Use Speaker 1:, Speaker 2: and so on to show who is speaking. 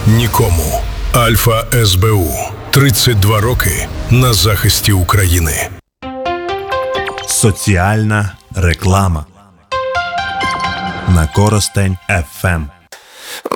Speaker 1: нікому. Альфа СБУ. 32 роки на захисті України.
Speaker 2: Соціальна реклама на Коростень ФМ.